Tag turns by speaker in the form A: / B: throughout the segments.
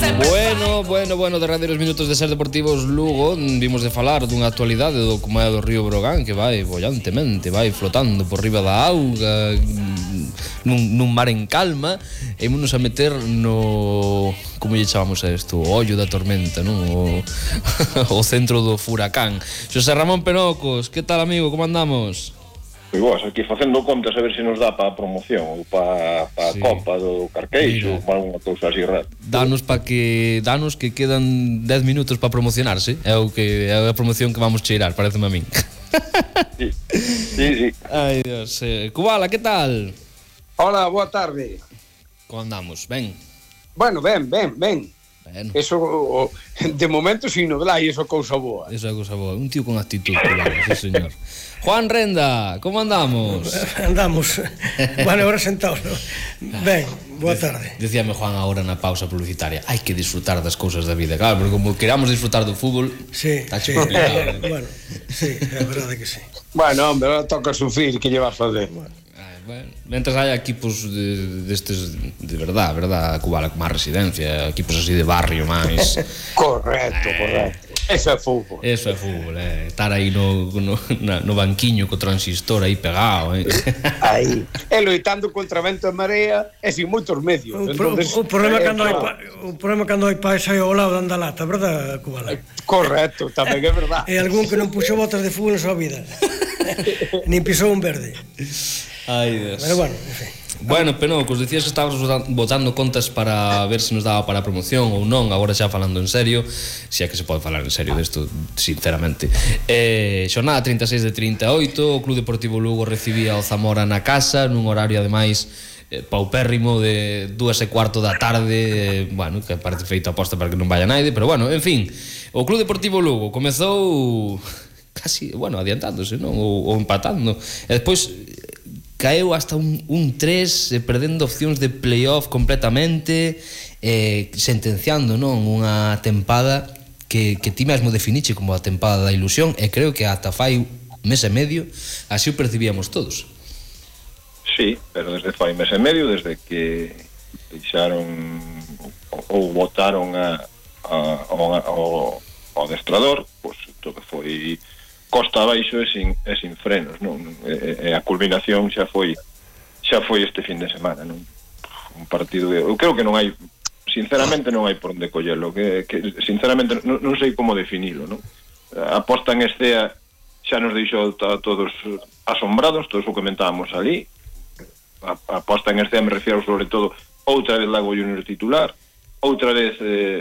A: Bueno, derradeiros minutos de Ser Deportivos Lugo. Vimos de falar dunha actualidade do como é do Río Brogan, que vai bollantemente, vai flotando por riba da auga nun mar en calma. E ímonos a meter no... como lle chamamos a isto? O ollo da tormenta, non? O centro do furacán. Xosé Ramón Penocos, que tal, amigo? Como andamos?
B: Pois vos, aquí facendo contas a ver se nos dá para a promoción ou para a Copa do Carqueixo ou para unha cousa así rara.
A: Danos que quedan 10 minutos para promocionarse. É a promoción que vamos cheirar, pareceme a min.
B: Sí.
A: Ai, Dios. Cubala, que tal?
C: Hola, boa tarde.
A: Como andamos? Ben?
C: Bueno, ben. Eso, de momento, sin noblar, e iso é cousa boa.
A: Eso é cousa boa. Un tío con actitud, Cubala, sí, señor. Juan Renda, como andamos?
D: Andamos. Bueno, ahora sentados, ¿no? Ben, boa tarde.
A: Decíame Juan agora na pausa publicitaria: hai que disfrutar das cousas da vida. Claro, porque como queramos disfrutar do fútbol, está complicado.
D: Bueno, sí, é verdade que sí.
C: Bueno, hombre, ahora toca sufrir, que lle vas fazer?
A: Bueno, mentras hai equipos destes de verdade, Cubala, como a residencia, equipos así de barrio máis.
C: Correcto. Eso é fútbol.
A: Estar aí no banquiño co transistor aí pegado,
C: Aí, loitando contra vento e marea e sin moitos medios.
D: O problema cando hai pais aí ao lado da lata, verdad, Cubala?
C: Correcto, tamén é verdade.
D: E algún que non puxo botas de fútbol na súa vida. Nin pisou un verde.
A: Ai, Dios.
D: Pero bueno, en fin.
A: Bueno, Penocos, decías que estabas botando contas para ver se nos daba para a promoción ou non. Agora xa falando en serio, se é que se pode falar en serio desto, sinceramente. Xornada 36 de 38, o Club Deportivo Lugo recibía o Zamora na casa, nun horario ademais paupérrimo de 2:15 da tarde. Bueno, que parece feito aposta para que non vaya naide, pero bueno, en fin, o Club Deportivo Lugo comezou casi, bueno, adiantándose, non? Ou empatando, e despois caeu hasta un 3, perdendo opcións de playoff completamente, sentenciando, non, unha tempada que ti mesmo definiche como a tempada da ilusión, e creo que ata fai mes e medio así o percibíamos todos.
B: Sí, pero desde fai mes e medio, desde que deixaron ou votaron ao adestrador, pois todo foi costa abaixo e sin frenos, non? E a culminación xa foi este fin de semana, non? Un partido eu creo que non hai, sinceramente non hai por onde collelo, que sinceramente non sei como definilo, non? A posta en escea xa nos deixou a todos asombrados, todos o comentábamos ali. A posta en escea me refiero sobre todo outra vez Lago Junior titular, outra vez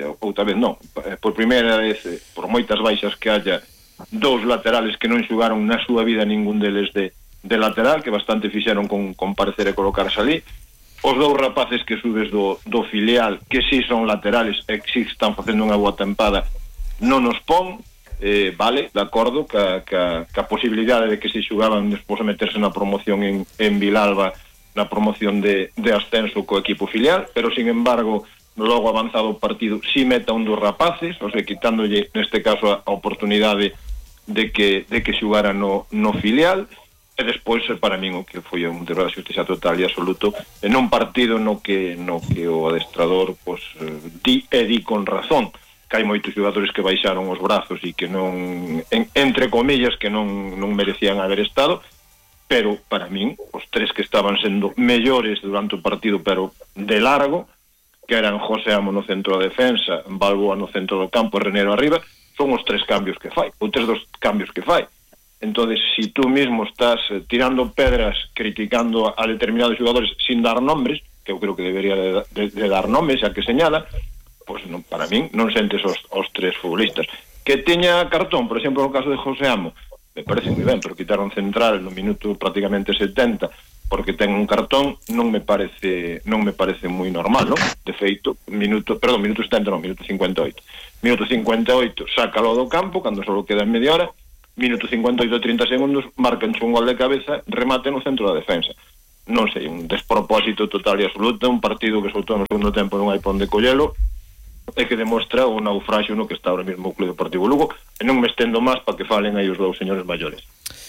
B: non, por primeira vez, por moitas baixas que haya, dous laterales que non xugaron na súa vida ningún deles de lateral, que bastante fixeron con parecer e colocarse ali. Os dous rapaces que subes do filial, que si son laterales e que si están facendo unha boa tempada, non nos pon, vale, de acordo, que a posibilidade de que se xugaban despois de meterse na promoción en Vilalba, na promoción de ascenso co equipo filial, pero sin embargo logo avanzado o partido si meta un dos rapaces, o sea, quitándolle neste caso a oportunidade de que xugara no filial, e despois para min o que foi un terror de xustiza total e absoluto en un partido no que o adestrador pois, di con razón que hai moitos xogadores que baixaron os brazos e que non, entre comillas, que non merecían haber estado, pero para min os tres que estaban sendo mellores durante o partido, pero de largo, que eran José Amo no centro da defensa, Balboa no centro do campo e Renero arriba, son os tres cambios que fai, ou tres dos cambios que fai. Entonces, si tú mismo estás tirando pedras, criticando a determinados xogadores sin dar nombres, que eu creo que debería de dar nombres, xa que señala, pois non, para min non sentes os tres futbolistas. Que teña cartón, por exemplo, no caso de José Amo, me parece moi ben, pero quitaron central no minuto prácticamente 70, porque ten un cartón, non me parece moi normal, non? De feito, minuto 70 non, minuto 58. Minuto 58, sácalo do campo, cando só queda en media hora, minuto 58 e 30 segundos, marcan un gol de cabeza, remate no centro da defensa. Non sei, un despropósito total e absoluto, un partido que soltou no segundo tempo non hai pon de collelo, e que demostra o naufraxio no que está ahora mesmo o Club Deportivo Lugo, e non me estendo máis para que falen aí os dous señores maiores.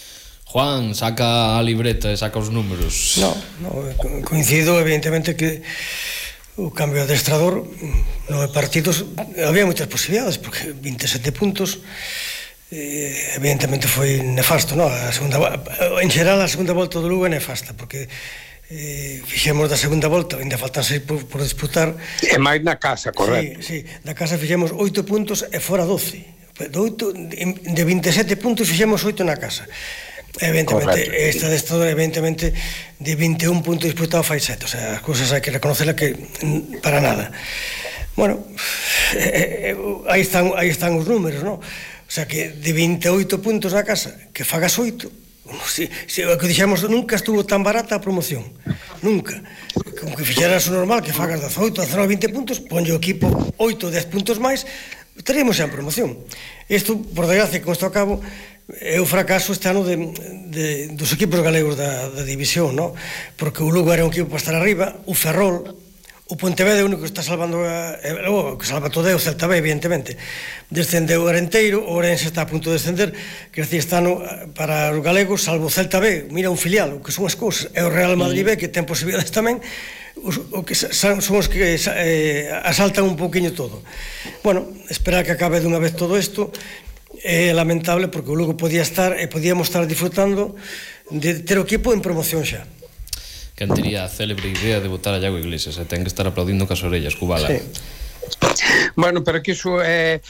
A: Juan, saca a libreta e saca os números.
D: No, coincido evidentemente que o cambio de adestrador partidos había moitas posibilidades, porque 27 puntos evidentemente foi nefasto, non? En xeral a segunda volta do Lugo é nefasta, porque fixemos da segunda volta, ainda faltan 6 por disputar,
C: e máis na casa, correcto.
D: Sí, da casa fixemos 8 puntos e fora 12. De 27 puntos fixemos 8 na casa. Evidentemente, esta evidentemente de 21 puntos disputados fai 7, o sea, as cousas hai que reconocerla que para nada. Bueno, aí están os números, non? O sea, que de 28 puntos na casa, que fagas 8, o que dixemos, nunca estuvo tan barata a promoción, nunca. Como que fixeras o normal, que fagas 18, 19, 20 puntos, ponlle o equipo 8, 10 puntos máis, estaríamos xa en promoción. Isto, por desgracia, con isto a cabo, é o fracaso este ano dos equipos galegos da división, non? Porque o Lugo era un equipo para estar arriba, o Ferrol, o Pontevedra é o único que está salvando, que salva todo é o Celta B, evidentemente. Descendeu o Arenteiro, o Orense está a punto de descender, que este ano para os galegos, salvo o Celta B, mira un filial, o que son as cousas, é o Real Madrid B, que ten posibilidades tamén, o que son os que asaltan un poquinho todo. Bueno, esperar que acabe dunha vez todo isto. É lamentable porque o Lugo podíamos estar disfrutando de ter o equipo en promoción xa.
A: Quen tería a célebre idea de botar a Iago Iglesias, ten que estar aplaudindo cas orellas, Cubala.
C: Sí. Bueno, pero que iso é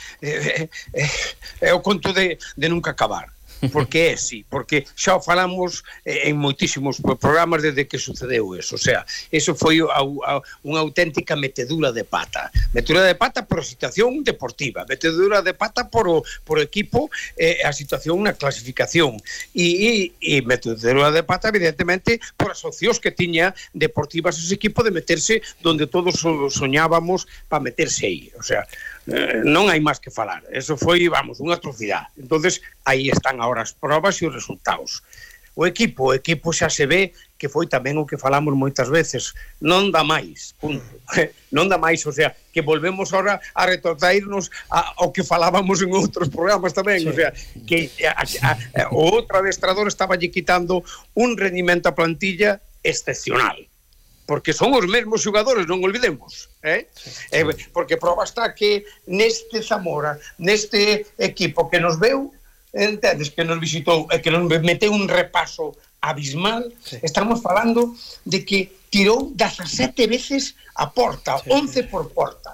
C: o conto de nunca acabar. Porque é así, porque xa o falamos en moitísimos programas desde que sucedeu eso, o sea, eso foi unha auténtica metedura de pata por a situación deportiva, metedura de pata por o equipo, a situación na clasificación e metedura de pata evidentemente por as opcións que tiña deportivas ese equipo de meterse donde todos soñábamos para meterse aí, o sea, non hai máis que falar, eso foi, vamos, unha atrocidade. Entonces aí están agora as probas e os resultados. O equipo xa se ve que foi tamén o que falamos moitas veces, non dá máis, punto. Non dá máis, o sea, que volvemos ahora a retortarnos ao que falábamos en outros programas tamén, sí. O sea, que o outro adestrador estaba lle quitando un rendimento a plantilla excepcional. Porque son os mesmos xogadores, non olvidemos, porque proba está que neste Zamora, neste equipo que nos veu, entendes, que nos visitou e que nos meteu un repaso abismal, sí. Estamos falando de que tirou 17 veces a porta, sí, 11 por porta,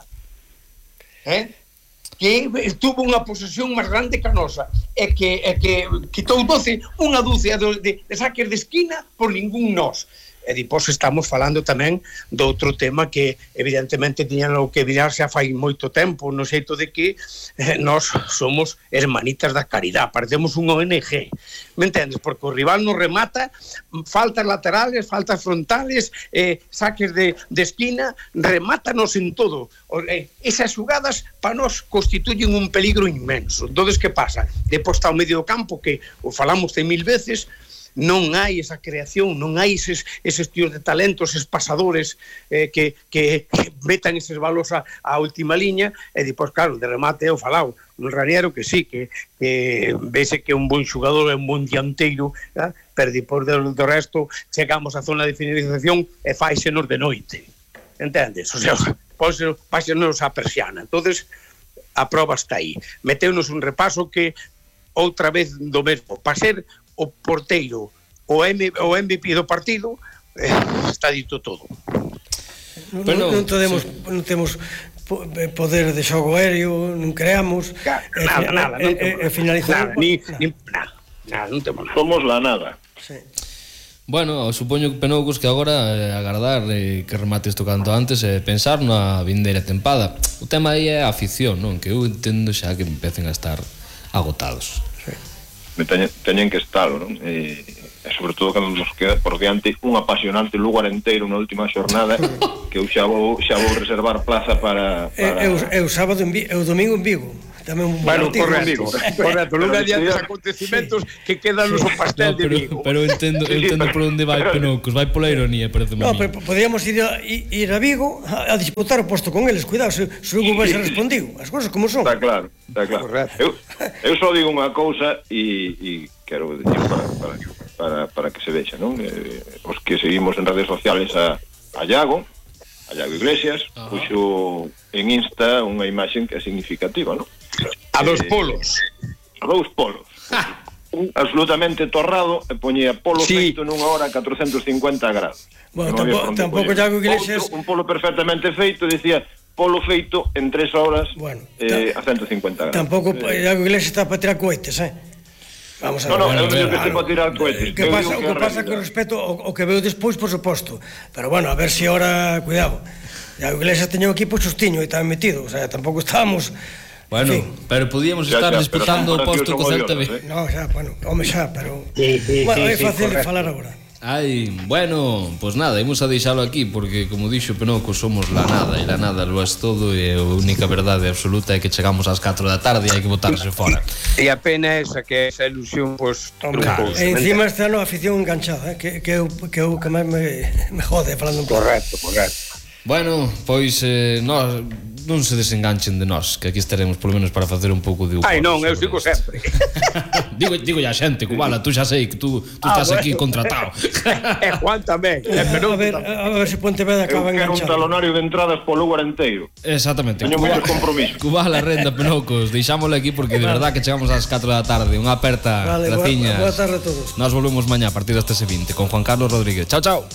C: que tuvo unha posesión máis grande que a nosa e que quitou 12, unha dúcia de saques de esquina por ningún nós. E depois estamos falando tamén do outro tema que evidentemente tiñan o que virarse a fai moito tempo, no xeito de que nós somos hermanitas da caridade, parecemos un ONG, me entendes? Porque o rival nos remata, faltas laterales, faltas frontales, saques de esquina, remátanos en todo. Esas xugadas para nós constituyen un peligro inmenso. Entonces, que pasa? Depois está o medio campo que o falamos de 1000 veces, non hai esa creación, non hai eses tíos de talentos, eses pasadores que metan eses balos a última liña, e depois, claro, de remate o falao un Raniero que sí, que vese que é un bon xogador, é un bon dianteiro, pero depois do resto chegamos á zona de finalización e fáisenos de noite, entendes? O sea, fáisenos a persiana. Entonces a prova está aí, meteunos un repaso que outra vez do mesmo, para ser o porteiro, o MVP do partido, está dito todo.
D: Non temos poder de xogo aéreo, non creamos,
C: nada,
D: finalizar
C: nada, non temos nada.
B: Somos la nada.
A: Sí. Bueno, supoño que Penoucos que agora agardar que remate isto canto antes e pensar na vindeira tempada. O tema aí é a afición, non? Que eu entendo xa que empecen a estar agotados.
B: Teñen que estalo, non? E sobre todo cando nos queda por diante un apasionante Lugo Arenteiro na última xornada que eu xa vou reservar plaza para...
D: o sábado o domingo en Vigo tamén un
C: bueno, correcto, Lugo adiante os acontecimentos que quedan no pastel de Vigo.
A: Pero entendo por onde vai Penoucos, vai pola ironía, parece moi.
D: No, pero podríamos ir a Vigo a disputar o posto con eles, cuidado, se Lugo vai ser respondido, as cousas como son.
B: Está claro. Eu só digo unha cousa e quero dicir para que se vexa, non? Os que seguimos en redes sociales a Iago, a Iago Iglesias, puxo en Insta unha imaxen que é significativa, non?
C: A dos polos.
B: A dous polos. Un absolutamente torrado e poñía polo feito nunha hora a 450 grados.
D: Bueno, tampouco Iago Iglesias...
B: Un polo perfectamente feito, dicía polo feito en 3 horas a 150 grados.
D: Tampouco Iago Iglesias está para tirar cohetes, Vamos a ver.
B: Non, eu digo que este para tirar cohetes.
D: O que pasa con respecto ao que veo despois, por suposto. Pero bueno, a ver se ahora, cuidado. Iago Iglesias teña un equipo xustiño e tamén metido, o sea, tampouco estábamos...
A: Bueno, pero podíamos estar disputando o posto co Celta B.
D: No, xa, bueno, home xa, pero... Bueno, é fácil de falar agora.
A: Ai, bueno, pues nada, imos a deixalo aquí porque, como dixo Penoco, somos la nada e la nada lo es todo e a única verdade absoluta é que chegamos ás 4 da tarde e hai que botarse fora.
C: E a pena esa que esa ilusión, pues...
D: E encima está a afición enganchada, que é o que máis me jode falando un pouco.
C: Correcto.
A: Bueno, pois nós non se desenganchen de nós, que aquí estaremos polo menos para facer un pouco de humor.
C: Ai, non, eu digo sempre.
A: digo ya xente, Cubala, tú xa sei que tú estás aquí contratado.
C: E Juan tamén.
D: A ver se Pontevedra acaba enganchado.
B: Eu quero un talonario de entradas polo lugar inteiro.
A: Exactamente.
B: Teño moito compromiso.
A: Cubala, renda, Penocos, deixámosle aquí porque de verdad que chegamos ás 4 da tarde. Unha aperta, graciñas.
D: Boa tarde a todos.
A: Nos volvemos mañá a partir das 13:20 con Juan Carlos Rodríguez. Chao, chao.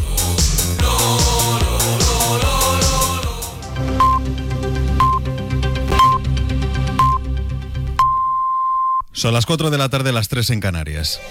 E: Son las 4 de la tarde, las 3 en Canarias.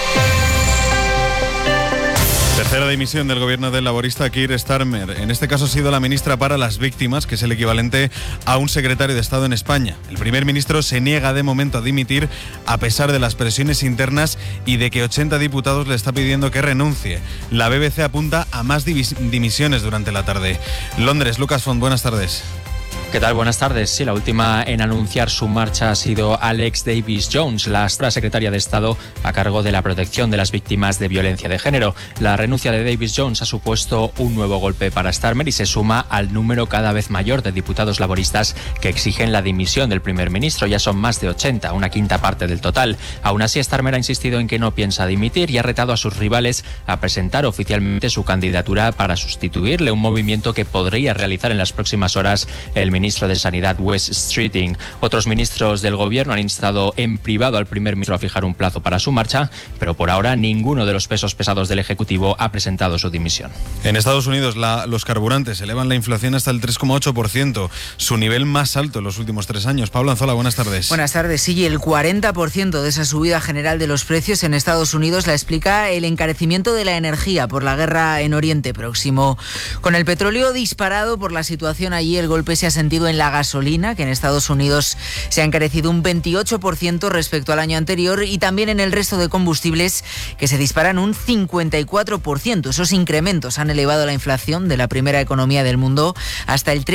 E: Tercera dimisión del gobierno del laborista Keir Starmer. En este caso ha sido la ministra para las víctimas, que es el equivalente a un secretario de Estado en España. El primer ministro se niega de momento a dimitir a pesar de las presiones internas y de que 80 diputados le está pidiendo que renuncie. La BBC apunta a más dimisiones durante la tarde. Londres, Lucas Font, buenas tardes.
F: ¿Qué tal? Buenas tardes. Sí, la última en anunciar su marcha ha sido Alex Davis-Jones, la secretaria de Estado a cargo de la protección de las víctimas de violencia de género. La renuncia de Davis-Jones ha supuesto un nuevo golpe para Starmer y se suma al número cada vez mayor de diputados laboristas que exigen la dimisión del primer ministro. Ya son más de 80, una quinta parte del total. Aún así, Starmer ha insistido en que no piensa dimitir y ha retado a sus rivales a presentar oficialmente su candidatura para sustituirle, un movimiento que podría realizar en las próximas horas el ministro de Sanidad, Wes Streeting. Otros ministros del gobierno han instado en privado al primer ministro a fijar un plazo para su marcha, pero por ahora ninguno de los pesos pesados del Ejecutivo ha presentado su dimisión.
E: En Estados Unidos, los carburantes elevan la inflación hasta el 3,8%, su nivel más alto en los últimos 3 años. Pablo Anzola, buenas tardes.
G: Buenas tardes. Sí, el 40% de esa subida general de los precios en Estados Unidos la explica el encarecimiento de la energía por la guerra en Oriente Próximo. Con el petróleo disparado por la situación allí, el golpe se ha sentido en la gasolina, que en Estados Unidos se ha encarecido un 28% respecto al año anterior, y también en el resto de combustibles, que se disparan un 54%. Esos incrementos han elevado la inflación de la primera economía del mundo hasta el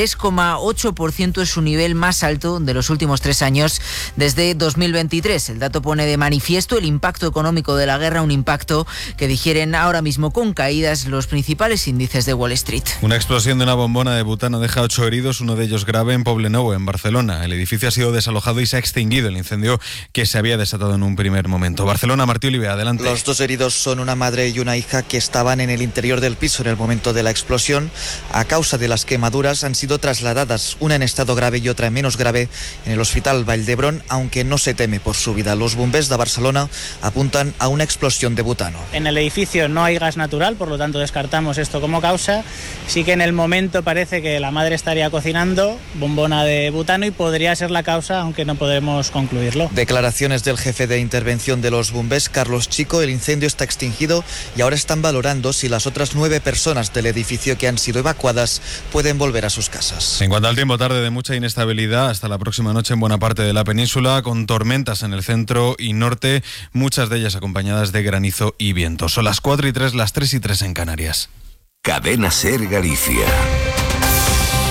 G: 3,8%, es su nivel más alto de los últimos 3 años desde 2023. El dato pone de manifiesto el impacto económico de la guerra, un impacto que digieren ahora mismo con caídas los principales índices de Wall Street.
E: Una explosión de una bombona de butano deja 8 heridos, uno de ellos grave en Poblenou, en Barcelona. El edificio ha sido desalojado y se ha extinguido el incendio que se había desatado en un primer momento. Barcelona, Martí Oliver, adelante.
H: Los 2 heridos son una madre y una hija que estaban en el interior del piso en el momento de la explosión. A causa de las quemaduras han sido trasladadas, una en estado grave y otra en menos grave, en el Hospital Vall d'Hebron, aunque no se teme por su vida. Los bombers de Barcelona apuntan a una explosión de butano.
I: En el edificio no hay gas natural, por lo tanto descartamos esto como causa. Sí que en el momento parece que la madre estaría cocinando bombona de butano y podría ser la causa, aunque no podemos concluirlo.
H: Declaraciones del jefe de intervención de los bombers, Carlos Chico. El incendio está extinguido y ahora están valorando si las otras 9 personas del edificio que han sido evacuadas pueden volver a sus casas.
E: En cuanto al tiempo, tarde de mucha inestabilidad hasta la próxima noche en buena parte de la península, con tormentas en el centro y norte, muchas de ellas acompañadas de granizo y viento. Son las 4:03, las 3:03 en Canarias.
J: Cadena SER Galicia.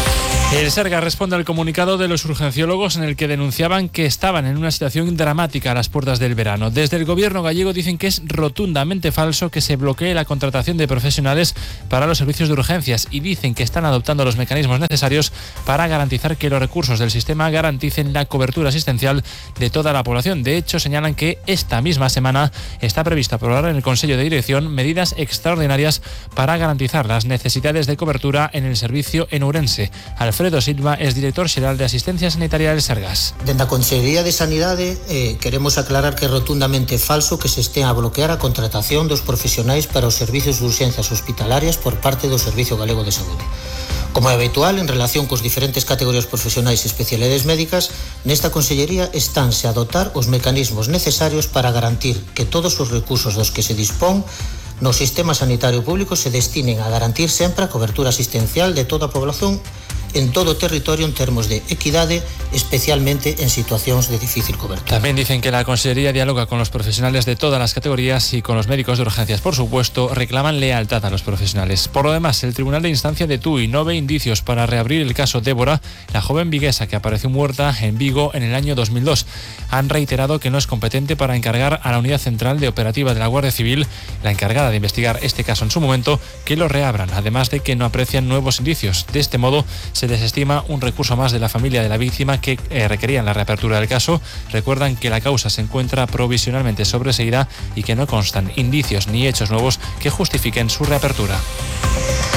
J: El Sergas responde al comunicado de los urgenciólogos en el que denunciaban que estaban en una situación dramática a las puertas del verano. Desde el gobierno gallego dicen que es rotundamente falso que se bloquee la contratación de profesionales para los servicios de urgencias y dicen que están adoptando los mecanismos necesarios para garantizar que los recursos del sistema garanticen la cobertura asistencial de toda la población. De hecho, señalan que esta misma semana está previsto aprobar en el Consejo de Dirección medidas extraordinarias para garantizar las necesidades de cobertura en el servicio en Ourense. Alfredo Silva es director xeral de Asistencia Sanitaria del Sergas.
K: Dende a Consellería de Sanidade queremos aclarar que é rotundamente falso que se estea a bloquear a contratación dos profesionais para os servicios de urxencias hospitalarias por parte do Servicio Galego de Saúde. Como é habitual, en relación cos diferentes categorías profesionais e especialidades médicas, nesta Consellería estánse a dotar os mecanismos necesarios para garantir que todos os recursos dos que se dispón no sistema sanitario público se destinen a garantir sempre a cobertura asistencial de toda a población en todo o territorio en termos de equidade, especialmente en situacións de difícil cobertura.
J: También dicen que la Consellería dialoga con los profesionales de todas las categorías y con los médicos de urgencias. Por supuesto, reclaman lealtad a los profesionales. Por lo demás, el Tribunal de Instancia de Tui no ve indicios para reabrir el caso Débora, la joven viguesa que apareció muerta en Vigo en el año 2002. Han reiterado que no es competente para encargar a la Unidad Central de Operativa de la Guardia Civil, la encargada de investigar este caso en su momento, que lo reabran, además de que no aprecian nuevos indicios. De este modo, se desestima un recurso más de la familia de la víctima que requerían la reapertura del caso. Recuerdan que la causa se encuentra provisionalmente sobreseída y que no constan indicios ni hechos nuevos que justifiquen su reapertura.